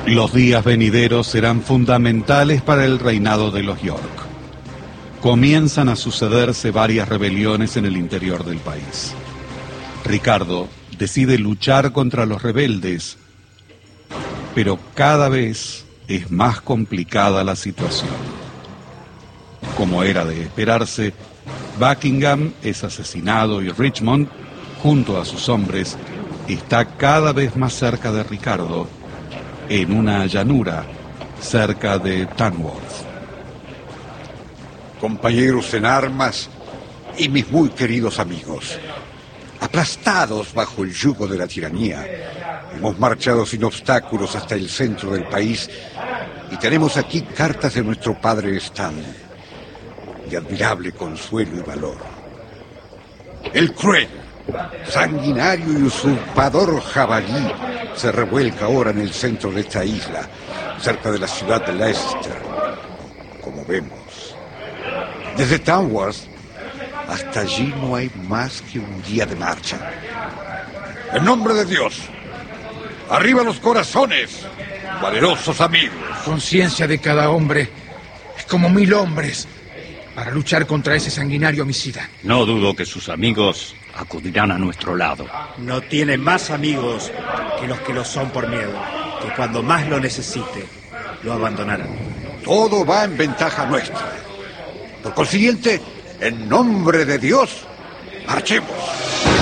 Los días venideros serán fundamentales para el reinado de los York. Comienzan a sucederse varias rebeliones en el interior del país. Ricardo decide luchar contra los rebeldes, pero cada vez es más complicada la situación. Como era de esperarse, Buckingham es asesinado y Richmond, junto a sus hombres, está cada vez más cerca de Ricardo, en una llanura cerca de Tamworth. Compañeros en armas y mis muy queridos amigos, aplastados bajo el yugo de la tiranía, hemos marchado sin obstáculos hasta el centro del país y tenemos aquí cartas de nuestro padre Stan, de admirable consuelo y valor. El cruel, sanguinario y usurpador jabalí se revuelca ahora en el centro de esta isla, cerca de la ciudad de Leicester. Como vemos, desde Tamworth hasta allí no hay más que un día de marcha. En nombre de Dios, arriba los corazones, valerosos amigos. Conciencia de cada hombre es como 1000 hombres para luchar contra ese sanguinario homicida. No dudo que sus amigos acudirán a nuestro lado. No tiene más amigos que los que lo son por miedo, que cuando más lo necesite, lo abandonarán. Todo va en ventaja nuestra. Por consiguiente, en nombre de Dios, marchemos.